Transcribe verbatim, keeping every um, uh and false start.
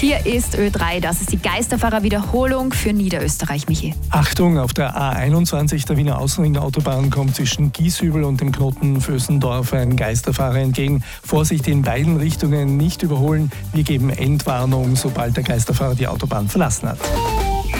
Hier ist Ö drei, das ist die Geisterfahrer-Wiederholung für Niederösterreich, Michi. Achtung, auf der A einundzwanzig der Wiener Außenringautobahn kommt zwischen Gieshübel und dem Knoten Vösendorf ein Geisterfahrer entgegen. Vorsicht, in beiden Richtungen nicht überholen. Wir geben Endwarnung, sobald der Geisterfahrer die Autobahn verlassen hat.